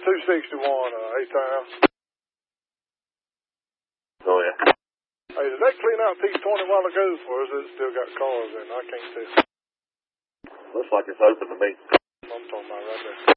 261, A-Town. Oh, yeah. Hey, did they clean out P20 a while ago, or is it still got cars in? I can't tell. Looks like it's open to me. I'm talking about right there.